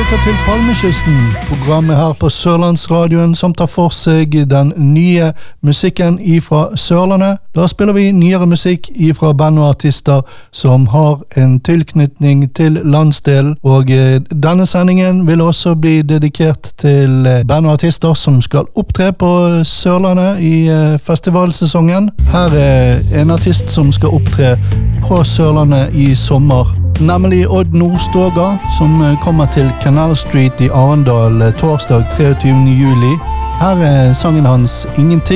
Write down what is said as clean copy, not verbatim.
lytter til Palmekysten, programmet her på Sørlandsradioen som tar for seg den nye musikken fra Sørlandet. Da spiller vi nyere musikk fra band og artister som har en tilknytning til landsdelen, og denne sendingen vil også bli dedikert til band og artister som skal opptre på Sørlandet i festivalsesongen. Her en artist som skal opptre på Sørlandet i sommer, nemlig Odd Nordstoga, som kommer til Canal Street i Arendal torsdag 23. juli. Her sangen hans Ingenting.